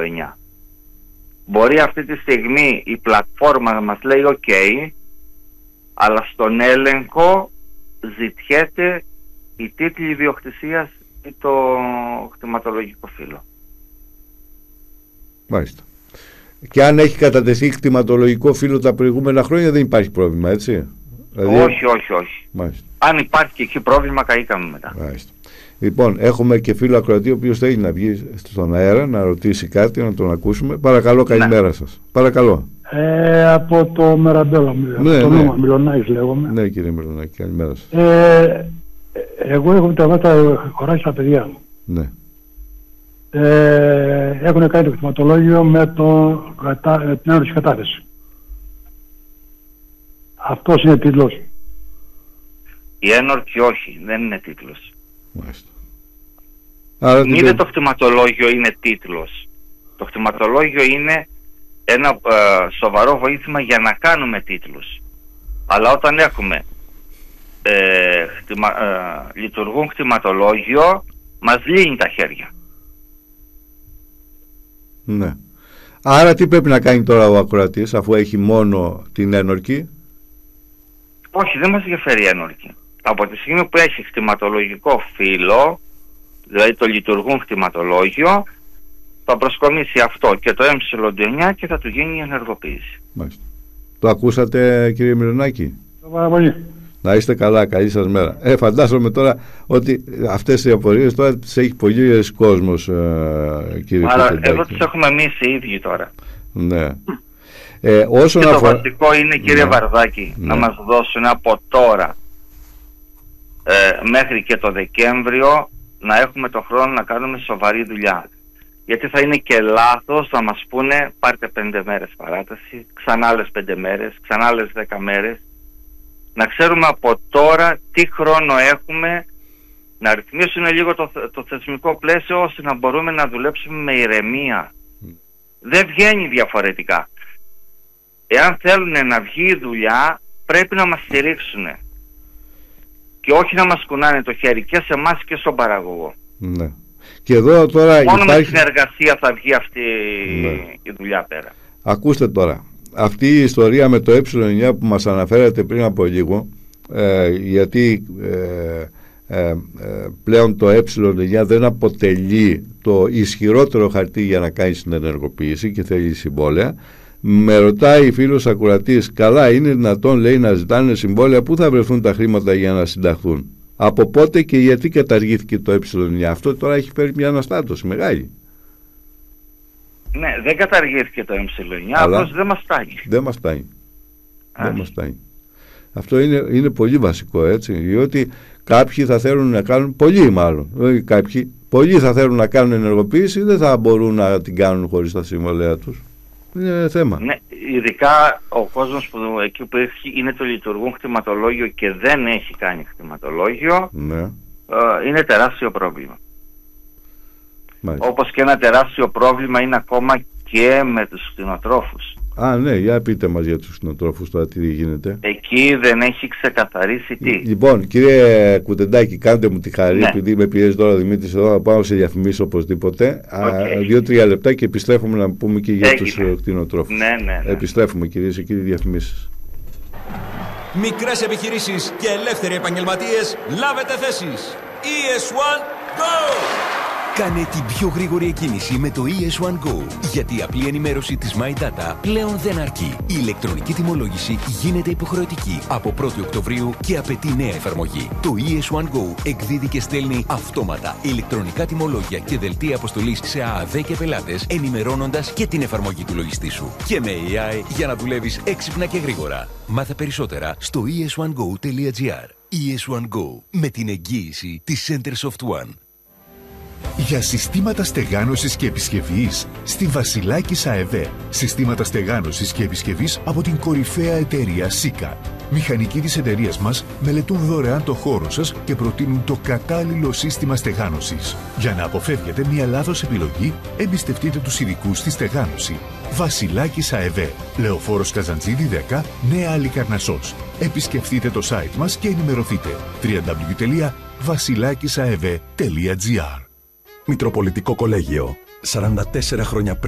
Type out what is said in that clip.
9. Μπορεί αυτή τη στιγμή η πλατφόρμα να μας λέει OK, αλλά στον έλεγχο ζητιέται η τίτλη ιδιοκτησίας ή το κτηματολογικό φύλλο. Μάλιστα. Και αν έχει κατατεθεί κτηματολογικό φύλλο τα προηγούμενα χρόνια δεν υπάρχει πρόβλημα, έτσι? Δηλαδή... Όχι. Μάλιστα. Αν υπάρχει και εκεί πρόβλημα, καήκαμε μετά. Μάλιστα. Λοιπόν, έχουμε και φίλο ακροατή ο οποίος θέλει να βγει στον αέρα να ρωτήσει κάτι, να τον ακούσουμε. Παρακαλώ, καλημέρα σας. Παρακαλώ. Από το Μεραντέλο, Μιλονάκης λέγομαι. Ναι, κύριε Μιλονάκη, καλημέρα σας. Εγώ έχω τα χωράσει στα παιδιά μου. Ναι. Έχουν κάνει το κτηματολόγιο με την ένωση κατάθεση. Αυτός είναι τίτλος? Η ένορκη όχι, δεν είναι τίτλος. Μάλιστα. Είδε το κτηματολόγιο είναι τίτλος. Το κτηματολόγιο είναι ένα σοβαρό βοήθημα για να κάνουμε τίτλους. Αλλά όταν έχουμε λειτουργούν κτηματολόγιο, μας λύνει τα χέρια. Ναι. Άρα τι πρέπει να κάνει τώρα ο ακροατής, αφού έχει μόνο την ένορκη? Όχι, δεν μας ενδιαφέρει η ένορκη. Από τη στιγμή που έχει κτηματολογικό φύλλο, δηλαδή το λειτουργούν κτηματολόγιο, θα προσκομίσει αυτό και το M9 και θα του γίνει η ενεργοποίηση. Μάλιστα. Το ακούσατε, κύριε Μιλονάκη? Πολύ. Να είστε καλά, καλή σας μέρα. Φαντάζομαι τώρα ότι αυτές οι απορίες τώρα τις έχει πολλοί κόσμος, κύριε Κουτεντάκη. Άρα εδώ τις έχουμε εμείς οι ίδιοι τώρα. Ναι. Και το βασικό είναι, κύριε Βαρδάκη, να μας δώσουν από τώρα μέχρι και το Δεκέμβριο να έχουμε το χρόνο να κάνουμε σοβαρή δουλειά. Γιατί θα είναι και λάθος να μας πούνε πάρτε 5 μέρες παράταση, ξανά άλλες 5 μέρες, ξανά άλλες 10 μέρες. Να ξέρουμε από τώρα τι χρόνο έχουμε, να ρυθμίσουν λίγο το θεσμικό πλαίσιο ώστε να μπορούμε να δουλέψουμε με ηρεμία. Δεν βγαίνει διαφορετικά. Εάν θέλουν να βγει η δουλειά, πρέπει να μας στηρίξουν. Και όχι να μας κουνάνε το χέρι και σε εμάς και στον παραγωγό. Ναι. Και εδώ τώρα μόνο με συνεργασία θα βγει αυτή η δουλειά πέρα. Ακούστε τώρα. Αυτή η ιστορία με το Ε9 που μας αναφέρατε πριν από λίγο, γιατί πλέον το Ε9 δεν αποτελεί το ισχυρότερο χαρτί για να κάνει την ενεργοποίηση και θέλει συμβόλαια. Με ρωτάει φίλος ακροατής, καλά είναι δυνατόν, λέει, να ζητάνε συμβόλαια, πού θα βρεθούν τα χρήματα για να συνταχθούν? Από πότε και γιατί καταργήθηκε το Ε9? Αυτό τώρα έχει φέρει μια αναστάτωση μεγάλη. Ναι, δεν καταργήθηκε το M9, απλώς δεν μας φτάνει. Δεν μας φτάνει. Αυτό είναι πολύ βασικό, έτσι, διότι κάποιοι θα θέλουν να κάνουν, πολλοί θα θέλουν να κάνουν ενεργοποίηση, δεν θα μπορούν να την κάνουν χωρίς τα συμβολέα τους. Είναι θέμα. Ναι, ειδικά ο κόσμος που εκεί που είναι το λειτουργούν κτηματολόγιο και δεν έχει κάνει κτηματολόγιο, ναι, είναι τεράστιο πρόβλημα. Μάλιστα. Όπως και ένα τεράστιο πρόβλημα είναι ακόμα και με τους κτηνοτρόφους. Ναι, για πείτε μας για τους κτηνοτρόφους τώρα τι γίνεται. Εκεί δεν έχει ξεκαθαρίσει τι. Λοιπόν, κύριε Κουτεντάκη, κάντε μου τη χαρή, επειδή με πιέζει τώρα ο Δημήτρης εδώ, να πάω σε διαφημίσεις οπωσδήποτε. 2-3 λεπτά και επιστρέφουμε να πούμε και για τους κτηνοτρόφους. Ναι. Επιστρέφουμε, κυρίες και κύριοι, διαφημίσεις. Μικρές επιχειρήσεις και ελεύθεροι επαγγελματίες, λάβετε θέσεις. ES1 Go! Κάνε την πιο γρήγορη εκκίνηση με το ES1 Go, γιατί η απλή ενημέρωση της My Data πλέον δεν αρκεί. Η ηλεκτρονική τιμολόγηση γίνεται υποχρεωτική από 1η Οκτωβρίου και απαιτεί νέα εφαρμογή. Το ES1 Go εκδίδει και στέλνει αυτόματα ηλεκτρονικά τιμολόγια και δελτία αποστολής σε ΑΑΔ και πελάτες, ενημερώνοντας και την εφαρμογή του λογιστή σου. Και με AI για να δουλεύεις έξυπνα και γρήγορα. Μάθε περισσότερα στο es1go.gr. ES1 Go, με την εγγύηση της Centersoft One. Για συστήματα στεγάνωσης και επισκευής στη Βασιλάκης ΑΕΒ. Συστήματα στεγάνωσης και επισκευής από την κορυφαία εταιρεία Sika. Μηχανικοί της εταιρείας μας μελετούν δωρεάν το χώρο σας και προτείνουν το κατάλληλο σύστημα στεγάνωσης. Για να αποφεύγετε μια λάθος επιλογή, εμπιστευτείτε τους ειδικούς στη στεγάνωση. Βασιλάκης ΑΕΒ. Λεωφόρος Καζαντζίδη 10, Νέα Αλικαρνασσός. Επισκεφτείτε το site μας και ενημερωθείτε. www.vasilakisaev.gr. Μητροπολιτικό Κολέγιο. 44 χρόνια πριν.